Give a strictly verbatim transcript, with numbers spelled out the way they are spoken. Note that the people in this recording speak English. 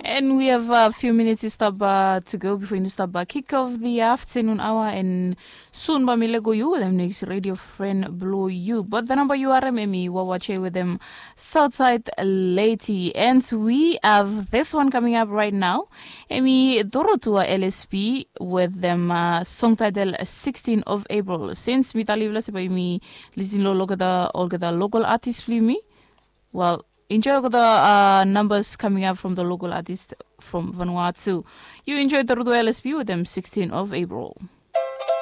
And we have a few minutes to stop uh, to go before you stop uh, kick off the afternoon hour and soon ba milego you them next radio friend blow you. But the number you are Mimi wawache with them Southside Lady. And we have this one coming up right now. Emi Dorotua L S P with them uh, song title sixteenth of April. Since mi talivla se by me listen lo look at the all the local artists play me. Well, enjoy the uh, numbers coming up from the local artist from Vanuatu. You enjoyed the Rudo L S P with them sixteenth of April.